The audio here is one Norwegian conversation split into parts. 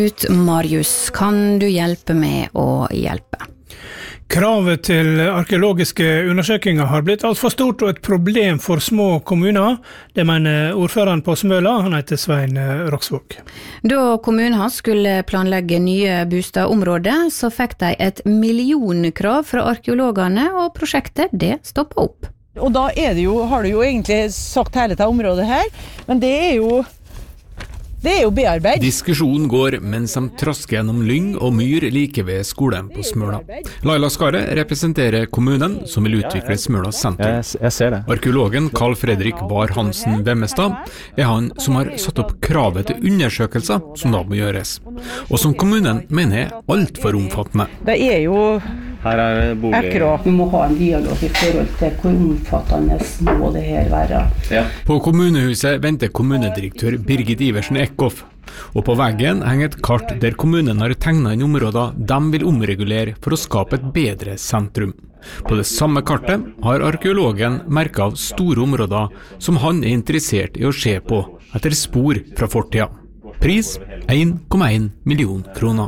Marius, kan du hjelpe med å hjelpe? Kravet til arkeologiske undersøkelser har blitt alt for stort og et problem for små kommuner. Det mener ordføreren på Smøla, han heter Svein Roksvåg. Da kommunen skulle planlegge nye bostadområder, så fikk de et millionkrav fra arkeologene, og prosjektet det stoppet opp. Og da har du jo egentlig sagt hele dette området her, men det er jo bearbeid. Diskusjonen går mens de trasker gjennom lyng og myr like ved skolen på Smøla. Laila Skare representerer kommunen som vil utvikle Smøla sentrum. Jeg ser det. Arkeologen Carl Fredrik Bar Hansen Vemmestad er han som har satt opp kravet til undersøkelser som da må gjøres, og som kommunen mener er alt for omfattende. Det er jo her er bolig. Vi må ha en dialog i forhold til hvor omfattende må det her være. Ja. På kommunehuset venter kommunedirektør Birgit Iversen Eckhoff, og på veggen henger et kart der kommunen har tegnet inn områder de vil omregulere for å skape et bedre sentrum. På det samme kartet har arkeologen merket av store områder som han er interessert i å se på etter spor fra fortida. Pris 1,1 million kroner.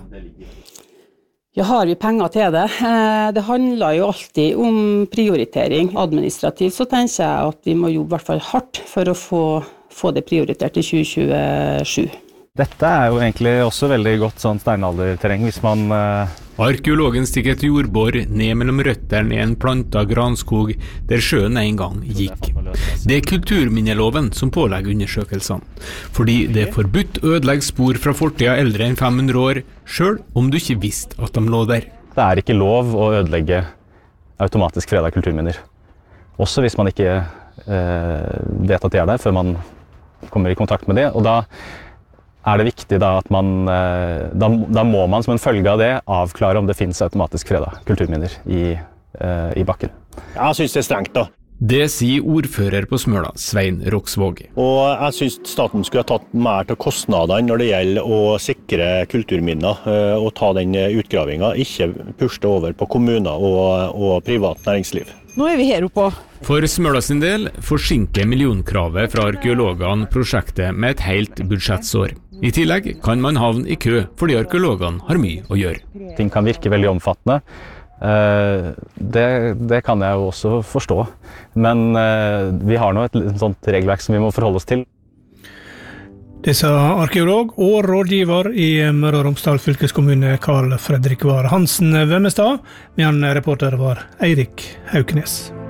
Ja, har vi penger til det? Det handler jo alltid om prioritering. Administrativt så tenker jeg at vi må jobbe i hvert fall hardt for å få det prioritert i 2027. Dette er jo egentlig også veldig godt sånn steinalderterreng hvis man... Arkeologen stikker et jordbor ned mellom røtterne i en planta granskog der sjøen en gang gikk. Det er kulturminneloven som pålegger undersøkelsene, fordi det er forbudt å ødelegge spor fra fortida eldre enn 500 år, selv om du ikke visste at de lå der. Det er ikke lov å ødelegge automatisk freda kulturminner. Også hvis man ikke vet at de er der før man kommer i kontakt med det, og da er det viktig da at da må man som en følge av det avklare om det finnes automatisk freda kulturminner i bakken. Jeg synes det er strengt da. Det sier ordfører på Smøla, Svein Roksvåg. Og jeg synes staten skulle ha tatt mer til kostnadene når det gjelder å sikre kulturminner og ta den utgravingen, ikke pushe det over på kommuner og privat næringsliv. Nå er vi her oppe. For Smøla sin del forsinker millionkravet fra arkeologene prosjektet med et helt budsjettsår. I tillegg kan man havne i kø fordi arkeologene har mye å gjøre. Ting kan virke veldig omfattende. Det kan jeg jo også forstå. Men vi har nå et sånt regelverk som vi må forholde oss til. Det sa arkeolog og rådgiver i Møre og Romsdal fylkeskommune Carl Fredrik Bar Hansen Vemmestad, men reporter var Eirik Hauknes.